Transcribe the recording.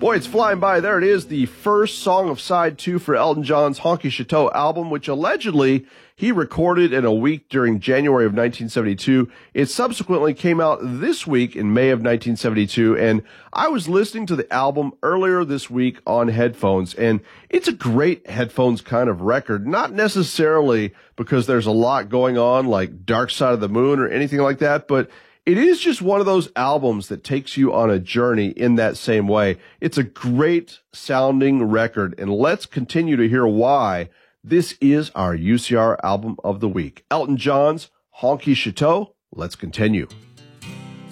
Boy, it's flying by. There it is, the first song of side 2 for Elton John's Honky Chateau album, which allegedly he recorded in a week during January of 1972. It subsequently came out this week in May of 1972, and I was listening to the album earlier this week on headphones, and it's a great headphones kind of record, not necessarily because there's a lot going on like Dark Side of the Moon or anything like that, but it is just one of those albums that takes you on a journey in that same way. It's a great sounding record, and let's continue to hear why this is our UCR album of the week. Elton John's Honky Chateau. Let's continue.